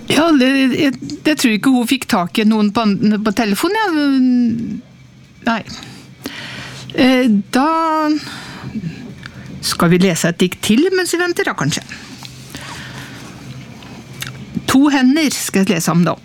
Ja, jeg tror ikke hun fikk tak i noen på telefonen, ja. Nei. Da skal vi lese et dikt til mens vi venter, da kanskje. 2 hender skal jeg lese om da.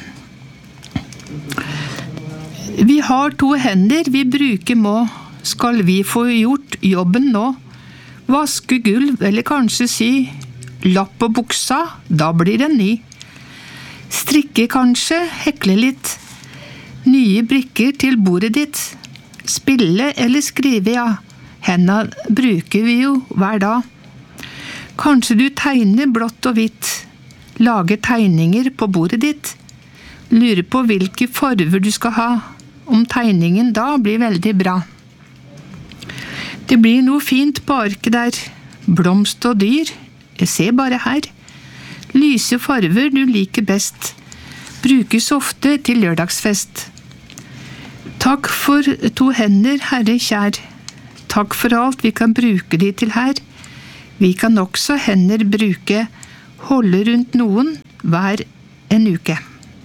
Vi har 2 hender vi bruker må, skal vi få gjort jobben nå. Vaske gulv, eller kanskje si, lapp på buksa, da blir den ny. Strikke kanskje, hekle litt, nye brikker til bordet ditt. Spille eller skrive, ja, hendene bruker vi jo hver dag. Kanskje du tegner blått og hvitt, lager tegninger på bordet ditt. Lurer på hvilke farver du skal ha, om tegningen da blir veldig bra. Det blir noe fint på arket der, blomst og dyr, jeg ser bare her. Lyse farver du liker best, brukes ofte til lørdagsfest. Takk for 2 hender, herre kjær. Takk for alt vi kan bruke de til her. Vi kan også hender bruke, holde rundt noen hver en uke.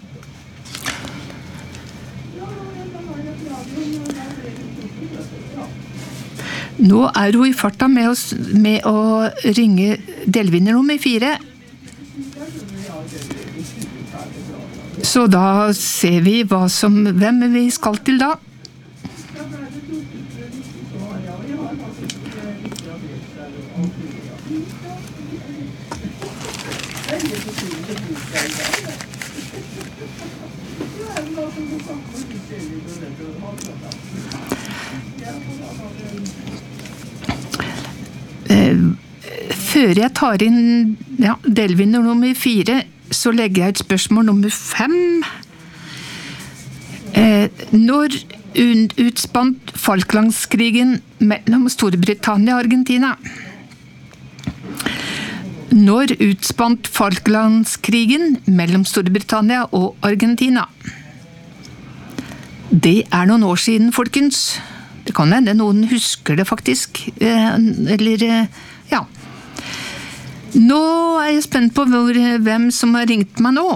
Nå hun i farta med å ringe delvinner nummer 4. Så da ser vi hvem vi skal til da. Før jeg tar inn delvinner nummer 4, så legger jeg et spørsmål nummer 5. Når utspant Falklandskrigen mellom Storbritannia og Argentina? Når utspant Falklandskrigen mellom Storbritannia og Argentina? Det noen år siden, folkens. Det kan hende noen husker det faktisk. Ja. Nå jeg spent på hvem som har ringt meg nå.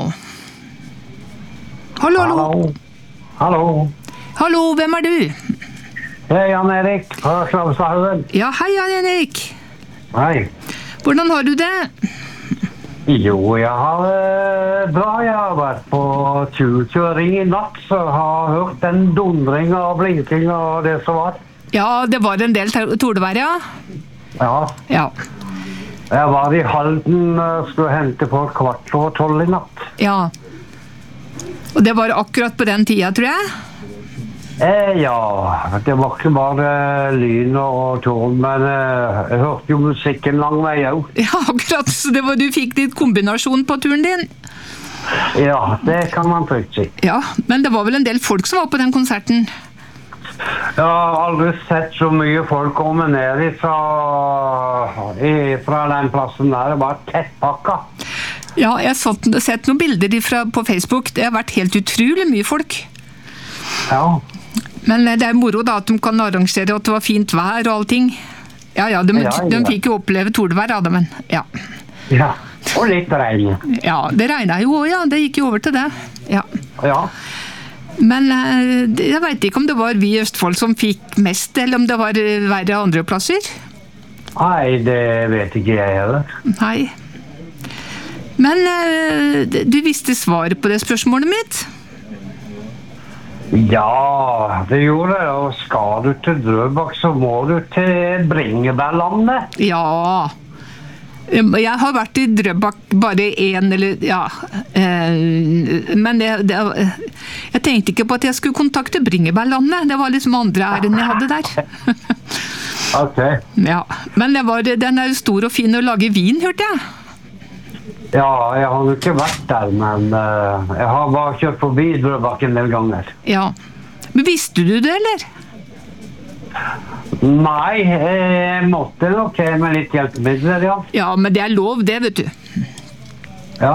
Hallo. Hallo, hvem du? Hei, Jan Erik fra Slavstadhaugen. Ja, hei, Jan Erik. Hei. Hvordan har du det? Jo, jeg har bra. Jeg har vært på turkjøring i natt, så jeg har hørt den dundring og blinking og det som var. Ja, det var en del tordevær, ja. Ja. Jeg var i Halden og skulle hente på 11:15 i natt. Ja. Og det var akkurat på den tida, tror jeg? Ja, det var ikke bare lyn og tårn, men jeg hørte jo musikken lang vei også. Ja, akkurat, så det var du fikk litt kombinasjon på turen din? Ja, det kan man trygt si. Ja, men det var vel en del folk som var på den konserten? Jeg har aldri sett så mye folk komme ned fra den plassen der. Det var tettpakka. Ja, jeg har sett noen bilder på Facebook. Det har vært helt utrolig mye folk. Ja. Men det moro da at de kan arrangere at det var fint vær og allting. Ja, de fikk jo oppleve tordevær, men ja. Ja, og litt regn. Ja, det regnet jo også, ja. Det gikk jo over til det. Ja. Men jeg vet ikke om det var vi i Østfold som fikk mest, eller om det var verre andre plasser. Nei, det vet ikke jeg heller. Nei. Men du visste svaret på det spørsmålet mitt? Ja, det gjorde det. Og skal du til Drøbak, så må du til Bringebærlandet. Ja. Jeg har vært i Drøbak bare men jeg tenkte ikke på at jeg skulle kontakte Bringebærlandet. Det var liksom andre æren jeg hadde der. Ok. Ja, men den jo stor og fin å lage vin, hørte jeg. Ja, jeg har jo ikke vært der, men jeg har bare kjørt forbi Drøbak en del ganger. Ja, men visste du det, eller? Nei, jeg måtte nok med litt hjelpemidler, ja. Ja, men det lov det, vet du. Ja.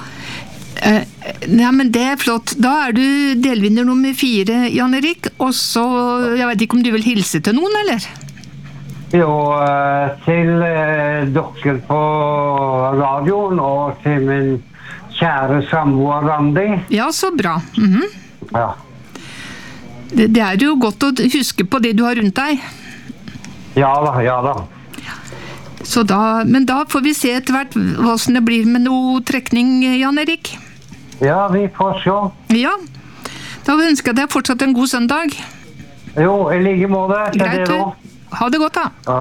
Ja, men det flott. Da du delvinner nummer 4, Jan Erik, og så, jeg vet ikke om du vil hilse til noen, eller? Jo, til dere på radioen og til min kjære samboer Randi. Ja, så bra. Ja. Det er jo godt å huske på det du har rundt deg. Ja da. Så men da får vi se etter hvert hvordan det blir med noe trekning, Jan Erik. Ja, vi får se. Ja, da ønsker jeg deg fortsatt en god søndag. Jo, i like måte. Greit, du. Ha det godt da. Ja.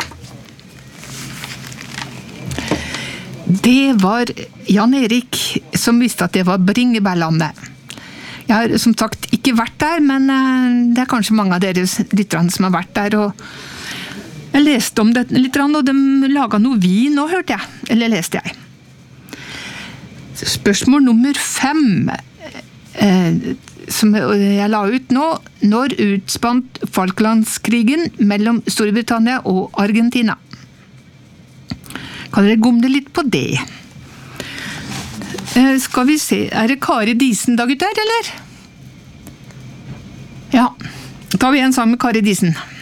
Det var Jan Erik som visste at det var Bringebærlandet. Jeg har som sagt ikke vært der, men det er kanskje mange av deres lyttere som har vært der. Og jeg leste om det litt, og de laget noe vin nå, hørte jeg. Eller leste jeg. Spørsmål nummer 5, som jeg la ut nå. Når utspant Falklandskrigen mellom Storbritannia og Argentina? Kan dere gomle litt på det? Skal vi se, er det Kari Disen da, gutter, eller? Ja, da tar vi en sammen med Kari Disen.